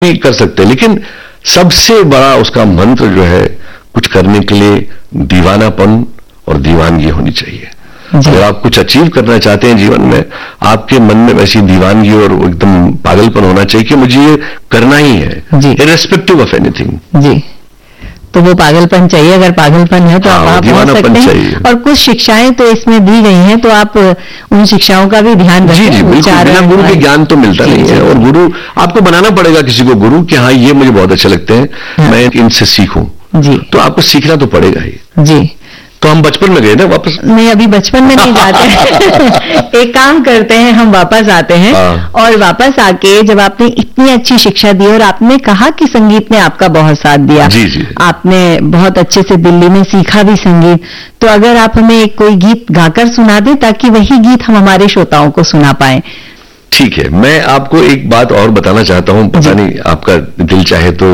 कर सकते हैं, लेकिन सबसे बड़ा उसका मंत्र जो है, कुछ करने के लिए दीवानापन और दीवानगी होनी चाहिए। अगर आप कुछ अचीव करना चाहते हैं जीवन में, आपके मन में वैसी दीवानगी और एकदम पागलपन होना चाहिए कि मुझे ये करना ही है, इर्रेस्पेक्टिव ऑफ एनीथिंग। जी, तो वो पागलपन चाहिए। अगर पागलपन है तो आप पहुंच सकते हैं। और कुछ शिक्षाएं तो इसमें दी गई हैं, तो आप उन शिक्षाओं का भी ध्यान रखें। जी, बिल्कुल। बिना गुरु के ज्ञान तो मिलता नहीं है, और गुरु आपको बनाना पड़ेगा किसी को गुरु कि हाँ ये मुझे बहुत अच्छे लगते हैं, मैं इनसे सीखूं। जी, तो आपको सीखना तो पड़ेगा ही। जी, तो हम बचपन में गए ना वापस? नहीं, अभी बचपन में नहीं जाते। एक काम करते हैं, हम वापस आते हैं। और वापस आके जब आपने इतनी अच्छी शिक्षा दी और आपने कहा कि संगीत ने आपका बहुत साथ दिया, जी जी, आपने बहुत अच्छे से दिल्ली में सीखा भी संगीत, तो अगर आप हमें कोई गीत गाकर सुना दें ताकि वही गीत हम हमारे श्रोताओं को सुना पाए। ठीक है, मैं आपको एक बात और बताना चाहता हूं, पता नहीं आपका दिल चाहे तो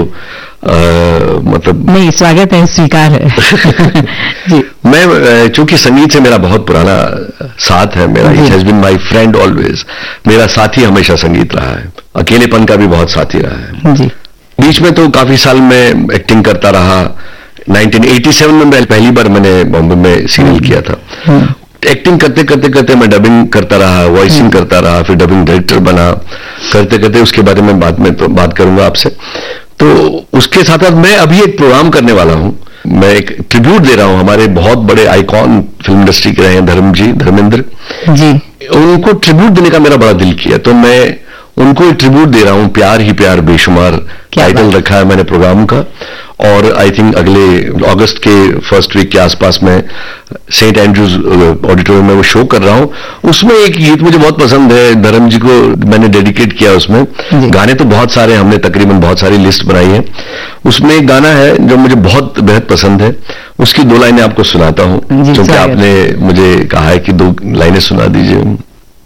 मतलब। नहीं, स्वागत है, स्वीकार है। जी, मैं चूंकि संगीत से मेरा बहुत पुराना साथ है, मेरा it has been my friend always, मेरा साथी हमेशा संगीत रहा है, अकेलेपन का भी बहुत साथी रहा है। जी, बीच में तो काफी साल में एक्टिंग करता रहा। 1987 में पहली बार मैंने बॉम्बे में सीरियल किया था। एक्टिंग करते करते करते मैं डबिंग करता रहा, वॉइसिंग करता रहा, फिर डबिंग डायरेक्टर बना। करते करते उसके बारे में बाद में तो बात करूंगा आपसे। तो उसके साथ साथ मैं अभी एक प्रोग्राम करने वाला हूं, मैं एक ट्रिब्यूट दे रहा हूं हमारे बहुत बड़े आइकॉन फिल्म इंडस्ट्री के रहे हैं धर्मेंद्र जी, उनको ट्रिब्यूट देने का मेरा बड़ा दिल किया, तो मैं उनको ट्रिब्यूट दे रहा हूं। प्यार ही प्यार बेशुमार टाइटल रखा है मैंने प्रोग्राम का। और आई थिंक अगले अगस्त के फर्स्ट वीक के आसपास में सेंट एंड्रूज ऑडिटोरियम में वो शो कर रहा हूं। उसमें एक गीत मुझे बहुत पसंद है, धर्म जी को मैंने डेडिकेट किया। उसमें गाने तो बहुत सारे, हमने तकरीबन बहुत सारी लिस्ट बनाई है। उसमें एक गाना है जो मुझे बहुत बेहद पसंद है, उसकी 2 लाइनें आपको सुनाता हूं, क्योंकि आपने मुझे कहा है कि 2 लाइनें सुना दीजिए।